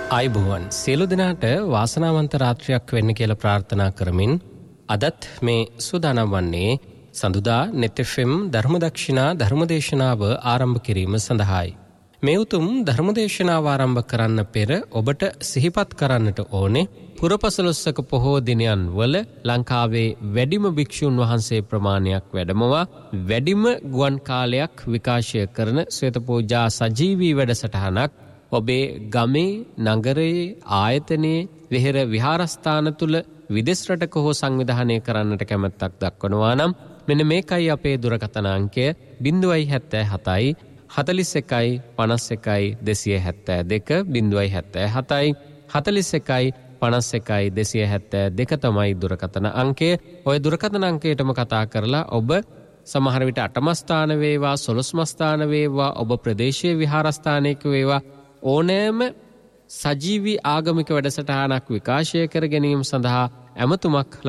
ආයුබෝවන් සියලු දෙනාට වාසනාවන්ත රාත්‍රියක් වෙන්න කියලා ප්‍රාර්ථනා කරමින් අදත් මේ සූදානම් වන්නේ සඳුදා net FM ධර්මදක්ෂිනා ධර්මදේශනාව ආරම්භ කිරීම සඳහායි. මේ උතුම් ධර්මදේශනාව ආරම්භ කරන්න පෙර ඔබට සිහිපත් කරන්නට ඕනේ පුරපසළොස්වක පොහෝ දිනයන් වල ලංකාවේ වැඩිම භික්ෂුන් වහන්සේ ප්‍රමාණයක් වැඩමවා වැඩිම ගුවන් කාලයක් විකාශය කරන ශ්වේතපූජා සජීවී වැඩසටහනක් ඔබේ ගමේ නගරයේ ආයතනයේ විහෙර විහාරස්ථාන තුල විදේශ රටක හෝ සංවිධානය කරන්නට කැමැත්තක් දක්වනවා නම් මෙන්න මේකයි අපේ දුරකථන අංකය 077යි 41යි 51යි 272 077යි 41යි 51යි 272 තමයි දුරකථන අංකය. ඔය දුරකථන අංකයටම කතා කරලා ඔබ සමහර විට 8ම ස්ථාන වේවා 12ම ස්ථාන වේවා ඔබ ප්‍රදේශීය විහාරස්ථානයක වේවා ඕනෑම සජීවී ආගමික වැඩසටහනක් විකාශය කර ගැනීම සඳහා ඇමතුමක්